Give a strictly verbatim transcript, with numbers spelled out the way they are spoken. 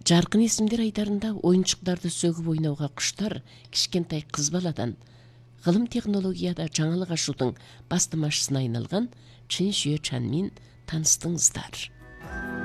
Жарқын есімдер айдарында ойыншықтарды сөгіп ойнауға құштар кішкентай қыз баладан ғылым технологияда жаңалық ашудың бастамашысына айналған Чин Шue Чанмен таныстыңыздар.